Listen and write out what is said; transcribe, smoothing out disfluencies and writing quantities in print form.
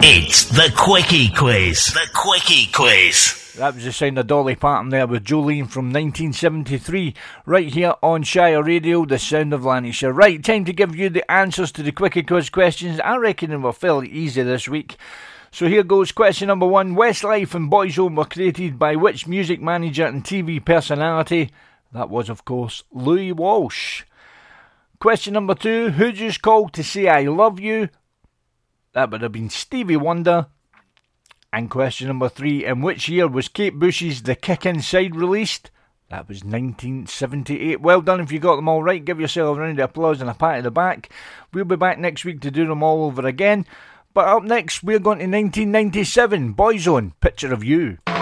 It's the Quickie Quiz. The Quickie Quiz. That was the sound of Dolly Parton there with Jolene from 1973, right here on Shire Radio, the sound of Lancashire. Right, time to give you the answers to the Quickie Quiz questions. I reckon they were fairly easy this week. So here goes question number 1. Westlife and Boyzone were created by which music manager and TV personality? That was, of course, Louis Walsh. Question number 2. Who just called to say I love you? That would have been Stevie Wonder. And question number 3. In which year was Kate Bush's The Kick Inside released? That was 1978. Well done if you got them all right. Give yourself a round of applause and a pat at the back. We'll be back next week to do them all over again. But up next, we're going to 1997. Boyzone, Picture of You.